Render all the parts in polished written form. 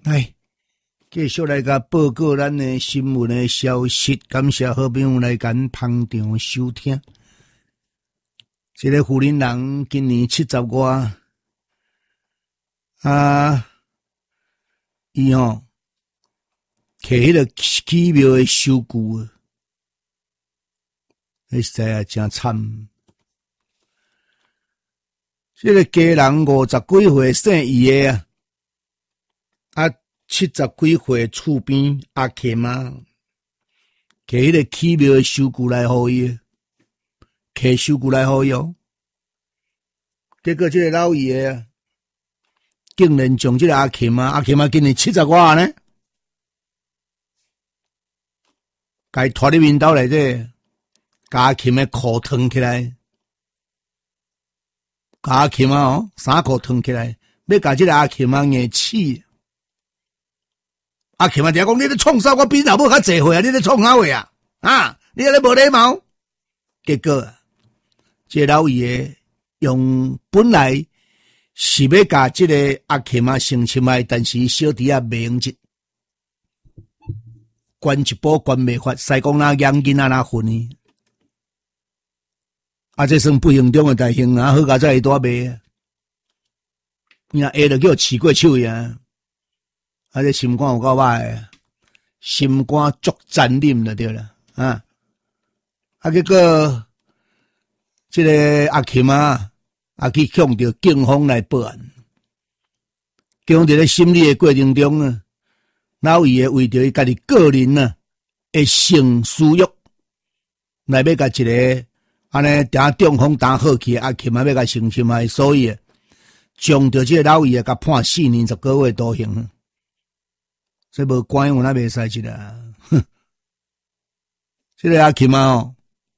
来，继续来甲报告咱的新闻的消息。感谢好朋友来咱捧场收听。这个富林人今年70外，伊摕迄个奇妙的收据，迄实在真惨。这个家人50几岁姓伊的70几岁厝边阿琴啊，摕迄个奇妙的收据来互伊，摕收据来互伊哦。结果这个老爷啊，竟然将这个阿琴啊今年70外呢，甲伊拖入面兜内底，甲阿琴的裤脱起来。甲阿琴啊衫裤脱起来，要甲这个阿琴啊硬气。阿琴啊，听讲你咧创啥？我比老母较济岁啊！你咧创啥话啊？啊，你咧无礼貌。结果，这老爷用本来是要甲这个阿琴啊性侵害，但是小弟啊袂用接，关一波关袂发，西讲哪养囡仔哪混呢？啊，这算不幸中的大幸啊！好佳再大卖啊！你若下着叫饲过手呀！啊，这心肝有够歹，心肝足残忍就对了啊！啊，结果这个阿琴啊，去向着警方来报案。警方伫咧审理的过程中啊，老爷为着伊家己个人啊的性私欲，来要甲一个安尼定中风打好去阿琴啊要甲性侵害，所以将着这个老爷甲判4年10个月徒刑。这无关我那袂使去啦，哼！这个阿琴啊，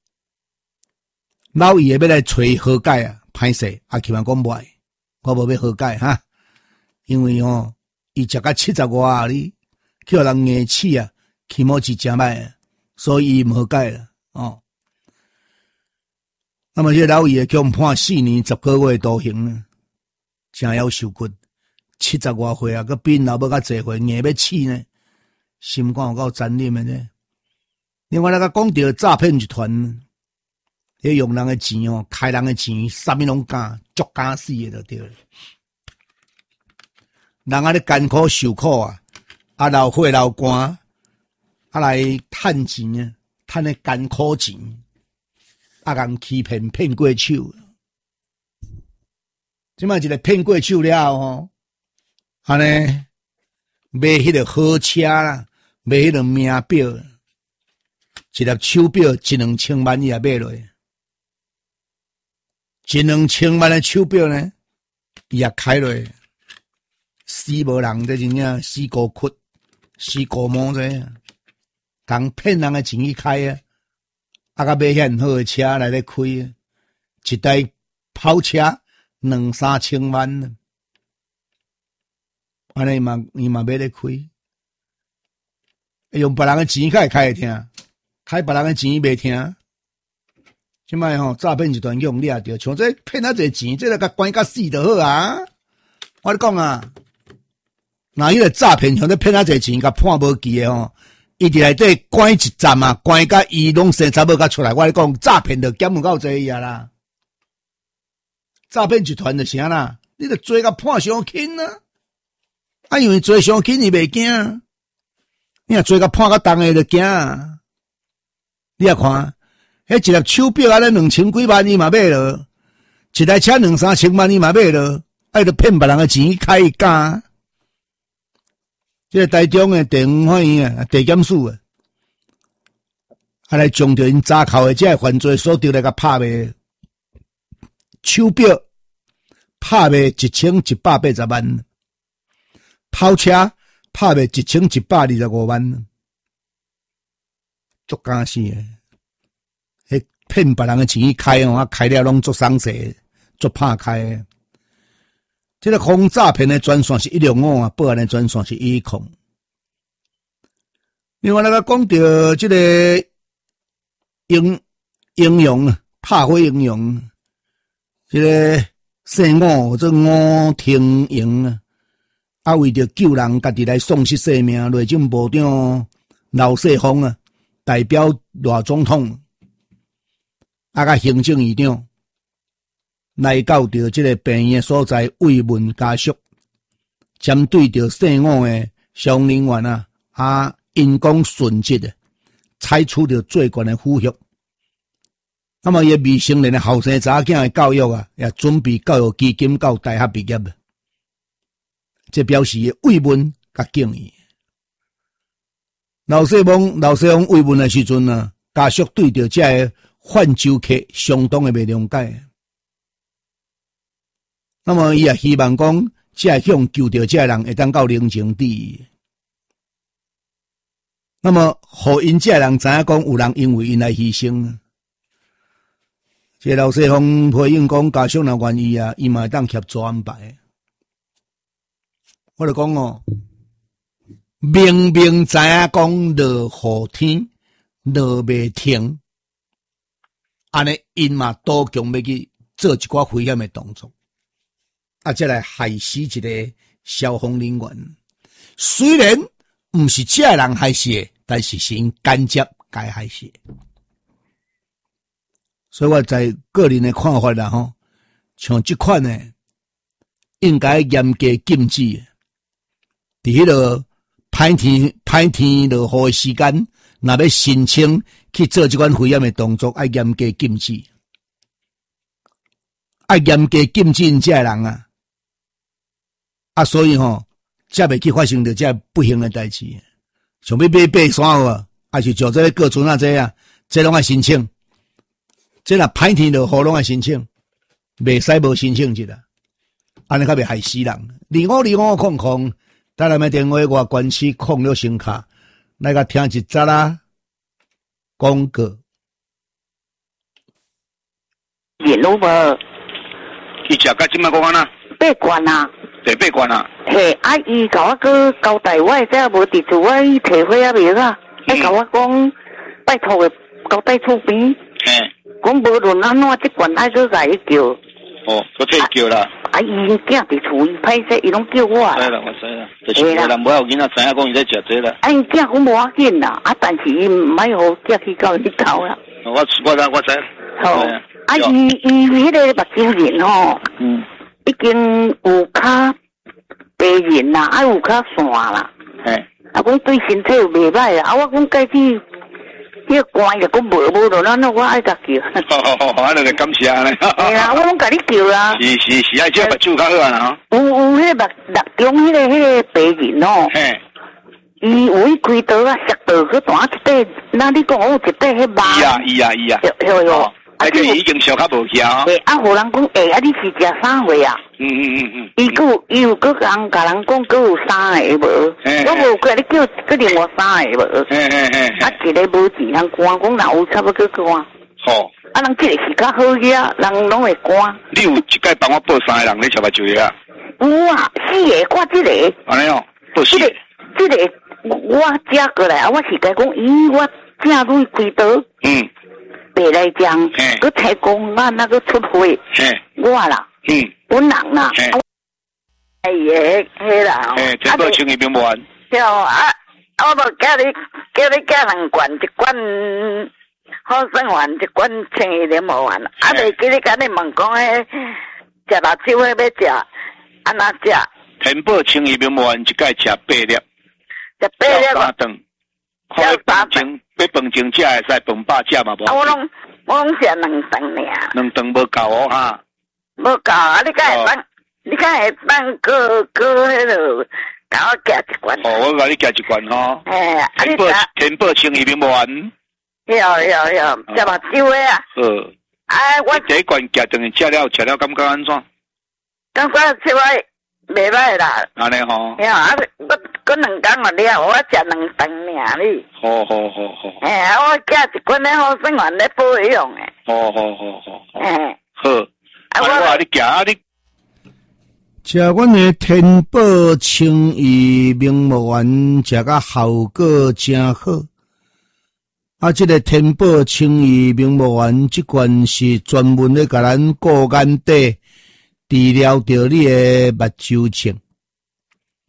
老爷要来找和解啊，歹势，阿琴啊讲不爱，我无要和解哈，因为伊食到70外啊，你叫人硬气啊，起码是真歹，所以伊唔和解啦，哦。那么这个老爷叫判4年10个月徒刑呢，真要受屈。70外岁啊，佮比老母较济岁，硬要气呢，心肝有够残忍的呢。另外，讲到诈骗集团，迄用人的钱开人的钱，啥物拢敢，足敢死的就对了。人咧艰苦受苦啊，流血流汗，来趁钱啊，趁咧艰苦钱，人欺骗过手。即摆一个骗过手了安尼买迄个好车啦，买迄个名表，一粒手表1-2千万伊也买落，1-2千万的手表呢，伊也开落，死无人这真正死孤屈，死孤毛这，讲骗人的钱去开啊，甲买遐好的车来咧开，一台跑车2-3千万。安尼伊嘛要咧开，用别人的钱开会听，开别人的钱袂听。即摆诈骗集团用掠着，像这骗啊侪钱，这个甲关甲死就好啊！我咧讲啊，那迄个诈骗像咧骗啊侪钱，甲判无期的伊伫内底关一站啊，关甲伊拢生查某甲出来。我咧讲诈骗就减有够济啊啦，诈骗集团就啥啦，你着做甲判伤轻啊！因为做伤轻伊袂惊，你若做甲判甲重的就惊。你也看，迄一粒手表安尼2000几万伊嘛买了，一台车2-3千万伊嘛买了，就骗别人的钱开一家。这个台中的地方法院啊，地检署啊，来将着因查扣的这个犯罪所得来甲拍卖，手表拍卖1180万。跑车拍卖1125万，足敢死诶！迄骗别人诶钱开开了拢足伤势，足怕开诶。这个防诈骗诶专线是165啊，报案诶专线是110。另外讲到这个应用拍火应用，这个姓吴，这吴庭莹啊，为着救人，家己来丧失性命，内政部长刘世峰啊，代表大总统，啊，甲行政院长来到着这个病院所在慰问家属，针对着姓吴的消防人员因公殉职的，采取着最悬的抚恤。那么，也未成年的后生查囝的教育啊，也准备教育基金到大学毕业了。这表示慰问甲敬意。刘世峰慰问的时阵啊，家属对着这个泛舟客相当的未谅解。那么，伊也希望讲，这向救着这人会当到人情地义。那么，互因这人知影讲，有人因为因来牺牲。这刘世峰回应讲，家属若愿意啊，伊嘛会当协助安排。我就讲哦，明明知影讲落雨天，落袂停，安尼因嘛多强要去做一寡危险的动作，再来害死一个消防人员。虽然毋是这人害死的，但是是因间接该害死的。所以我在个人的看法啦吼，像这款呢，应该严格禁止。伫迄个歹天落雨的时间，若要申请去做这款危险的动作，要严格禁止，要严格禁止因这人啊，所以吼，才袂去发生着这不幸的代志。像要爬山哦，还是像这个过村这拢要申請。这若歹天落雨拢要申請，袂使无申請一啦，安尼较袂害死人。252500，带来的电话我关系控了声卡，来甲听一则啦广告。 联络无？ 伊食甲即摆讲安那 8罐啊？ 第8罐啊？ 嘿，伊甲我个交代，我这无伫厝，我去提货啊未啦？甲我讲，拜托个交代厝边。 嘿。 讲无论安怎，即罐爱去甲伊叫。 哦，搁替叫啦。 伊囝伫厝，伊歹势，伊拢叫我。 知啦，我知啦。就是有人无有囡仔知影讲伊在食这啦。 伊囝讲无要紧啦，但是伊毋爱互囝去到伊头啦。 我知。 好，伊迄个目睭人吼，已经有较白人啦，有较散啦。 嘿。 讲对身体又袂歹啦，我讲家己。迄个关就讲无就咱我爱甲叫。 好，安尼就感谢安尼。 系啦，我拢甲你叫啦。 是，爱这目睭较好啊啦。 有迄个目中迄个白人哦。 嘿。 伊有去开刀啊，石刀去弹一块，那你讲我有一块迄麻。 伊啊。 哟。 伊已经烧较无效。 互人讲你是食啥货啊？伊有个人甲人讲，佫有3个无？我无甲你叫另外3个无？一个无钱人关，讲若有差不多关。 好。 人这个是较好个，人拢会关。 你有一届帮我报3个人，你吃目睭啊？ 有啊，4个，我这个。 安尼哦，报4个。 这个我借过来，我是甲讲，我正去开刀。白来讲，佮提供我那个出货，我啦，本人啦，迄啦， 这个清伊并无完。 对我无叫你2罐，一罐好生丸，一罐清伊并无完。袂记你甲你问讲诶，食辣椒要食，安怎食？ 天宝清伊并无完，一届食8粒。 食8粒。 3顿。要饭前食会使，饭饱食嘛无。 我拢食2顿尔。 2顿无够哦哈。 无够啊！你敢会当搁迄落，甲我加一罐。 我甲你加一罐吼。天宝清伊并无完。 有，食目睭的啊。 我第一罐加等于食了感觉安怎？ 感觉吃歹。袂歹啦， 安尼吼。 我2工了，我食2顿尔哩。 好。 我加一罐咧好生丸咧保养诶。 好。好。我你行你。 食阮的天宝清怡明目丸，食甲效果真好。这个天宝清怡明目丸，这罐是专门咧甲咱顾眼底。治疗着你的目睭青，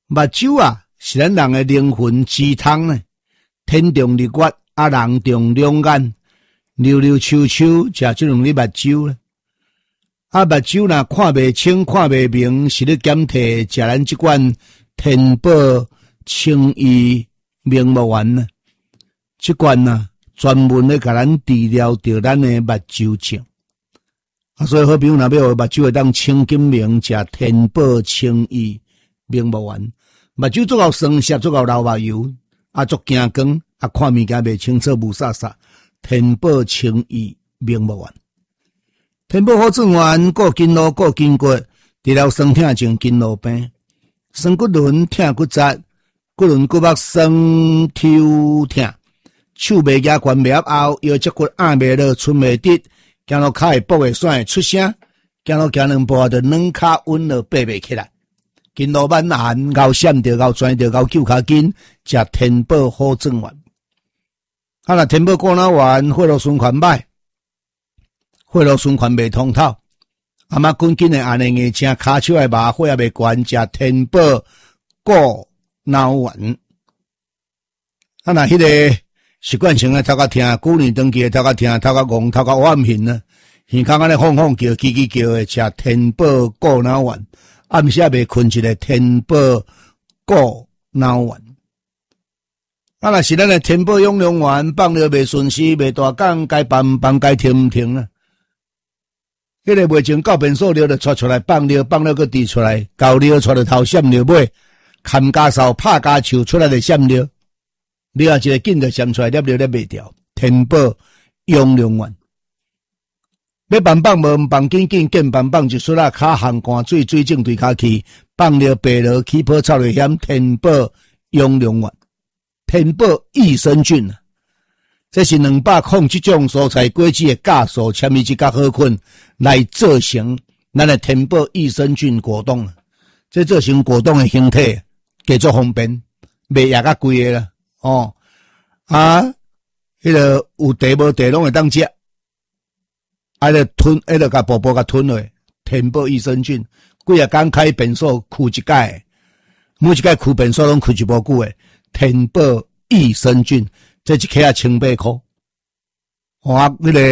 目睭啊，是咱人的灵魂之汤呢。天中日月，啊人中两眼，溜溜秋秋，食这两粒目睭咧。啊，目睭若看袂清、看袂明，是咧检体食咱即款天宝清意明目丸呢。即款呐，专门咧甲咱治疗着咱的目睭症。啊，所以好朋友若要目睭会当清金明，食天宝清意明目丸。目睭足够酸涩，足够流目油，啊足惊光，啊看物件袂清楚，雾煞煞。天宝清意明目丸。天宝好转丸，顾筋络，顾筋骨，治疗酸痛症、筋络病、酸骨轮、痛骨节、骨轮骨膜酸抽痛，手袂夹关袂压后，腰脊骨压袂落，伸袂直，行路骹会跛会甩会出声，行路行两步就软骹稳了，爬袂起来。筋络慢寒，咬闪着，咬拽着，咬揪骹筋，食天宝好转丸。啊，若天宝过脑丸，血络循环歹。血络循环袂通透，阿妈紧紧的安尼硬正，骹手爱麻，血也袂悬，食天宝过脑丸。啊，若迄个习惯性的头壳疼，旧年长期的头壳疼，头壳戆，头壳黑暗hình呢，耳孔安尼晃晃叫，叽叽叫的，食天宝过脑丸。暗时也袂困一个天宝过脑丸。啊，若是咱的天宝养龙丸，放了袂顺时，袂大讲，该放该停停啊。迄个袂前到便所了就出来放了个滴出来，到了出来头闪了尾，砍家扫拍家树出来就闪了，了啊一个紧就闪出来，了袂掉。天宝养龙丸，要放无放紧紧，见放一撮啊，骹寒寒水水肿对骹去，放了白落起泡臭了险。天宝养龙丸，天宝益生菌啊。这是207种蔬菜果子的酵素、纤维质甲好菌来做成咱的天宝益生菌果冻。这做成果冻的形体，加足方便，卖也较贵的啦。哦，啊，迄个有茶无茶拢会当食，啊，就吞，就甲薄薄甲吞落。天宝益生菌，几啊工开便所哭一届，每一届哭便所拢哭一无久诶。天宝益生菌。这一克啊1,800块，哇，那个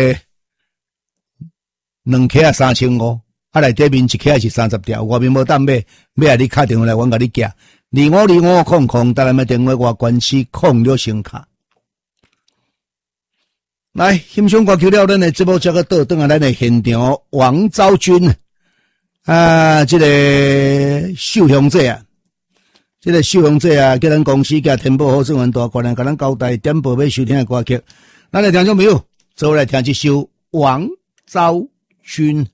2克啊3,500，啊内底面一克是30条，外面无当买，买啊你打电话来，阮甲你寄，252500，当然买电话外关系06声卡。来，欣赏歌曲了，咱的节目这个倒转啊，咱的现场王昭君啊，这个受伤者啊。这个受伤者啊，叫咱公司甲天宝好转丸大官啊，甲咱交代点播要收听的歌曲，咱来听众朋友，做来听一首王昭君。